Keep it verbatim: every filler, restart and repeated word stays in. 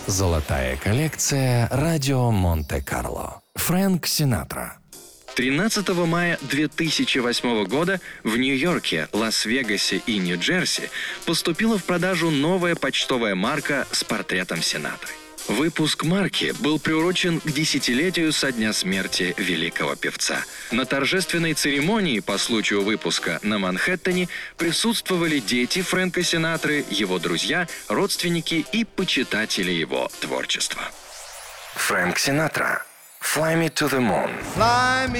Золотая коллекция «Радио Монте-Карло». Фрэнк Синатра. тринадцатого мая две тысячи восьмого года в Нью-Йорке, Лас-Вегасе и Нью-Джерси поступила в продажу новая почтовая марка с портретом Синатры. Выпуск марки был приурочен к десятилетию со дня смерти великого певца. На торжественной церемонии по случаю выпуска на Манхэттене присутствовали дети Фрэнка Синатры, его друзья, родственники и почитатели его творчества. Фрэнк Синатра. Fly me to the moon. Fly me